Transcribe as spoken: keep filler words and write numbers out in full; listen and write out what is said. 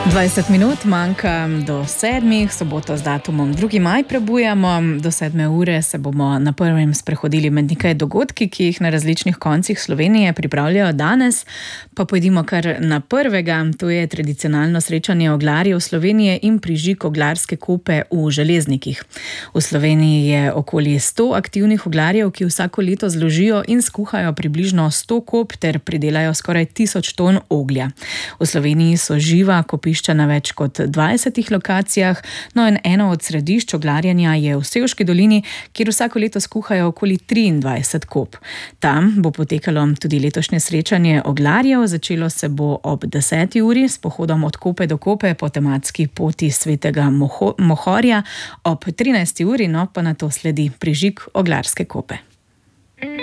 dvajset minut manjka do sedmih, soboto z datumom drugi maj prebujamo. Do sedme ure se bomo na prvem sprehodili med nekaj dogodki, ki jih na različnih koncih Slovenije pripravljajo danes. Pa pojdimo kar na prvega, to je tradicionalno srečanje oglarjev Slovenije in prižig Oglarske kope v Železnikih. V Sloveniji je okoli sto aktivnih oglarjev, ki vsako leto zložijo in skuhajo približno sto kop ter pridelajo skoraj tisoč ton oglja. V Sloveniji so živa kopišča na več kot dvajsetih lokacijah, no in eno od središč oglarjenja je v Sevški dolini, kjer vsako leto skuhajo okoli triindvajset kop. Tam bo potekalo tudi letošnje srečanje oglarjev, začelo se bo ob deseti uri s pohodom od kope do kope po tematski poti Svetega Moho- Mohorja, ob trinajsti uri no pa nato sledi prižig Oglarske kope.